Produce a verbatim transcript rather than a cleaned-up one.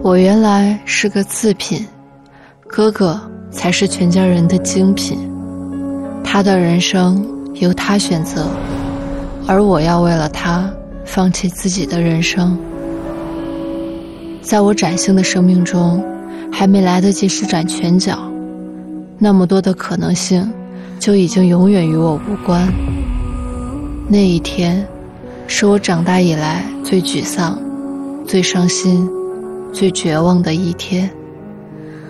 我原来是个次品，哥哥才是全家人的精品。他的人生由他选择，而我要为了他放弃自己的人生。在我崭新的生命中，还没来得及施展拳脚，那么多的可能性就已经永远与我无关。那一天是我长大以来最沮丧、最伤心、最绝望的一天。